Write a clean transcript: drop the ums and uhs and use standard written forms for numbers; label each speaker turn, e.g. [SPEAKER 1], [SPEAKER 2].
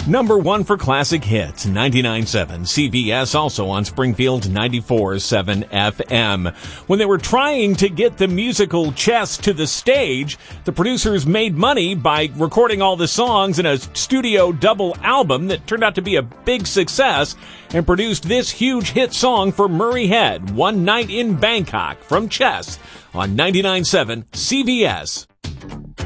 [SPEAKER 1] Number 1 for classic hits, 99.7 CBS, also on Springfield 94.7 FM. When they were trying to get the musical Chess to the stage, the producers made money by recording all the songs in a studio double album that turned out to be a big success and produced this huge hit song for Murray Head, One Night in Bangkok, from Chess on 99.7 CBS.